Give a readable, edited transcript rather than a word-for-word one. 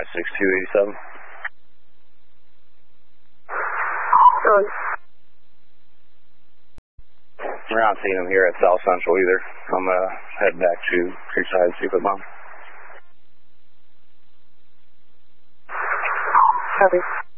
6287. We're not seeing him here at South Central either. I'm going to head back to Creekside and see if I'm on. Copy.